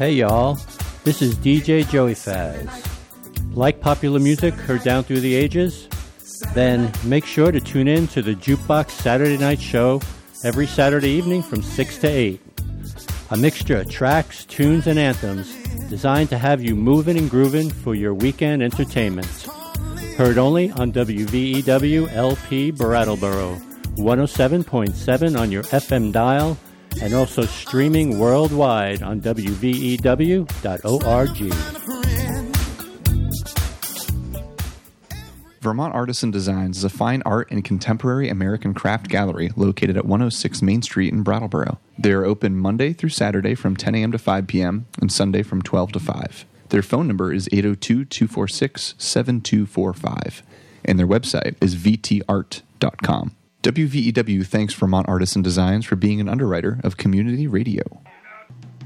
Hey y'all, this is DJ Joey Faz. Like popular music heard down through the ages? Then make sure to tune in to the Jukebox Saturday Night Show every Saturday evening from 6 to 8. A mixture of tracks, tunes, and anthems designed to have you moving and grooving for your weekend entertainment. Heard only on WVEW LP Brattleboro, 107.7 on your FM dial, and also streaming worldwide on WVEW.org. Vermont Artisan Designs is a fine art and contemporary American craft gallery located at 106 Main Street in Brattleboro. They are open Monday through Saturday from 10 a.m. to 5 p.m. and Sunday from 12 to 5. Their phone number is 802-246-7245, and their website is vtart.com. WVEW thanks Vermont Artisan Designs for being an underwriter of Community Radio.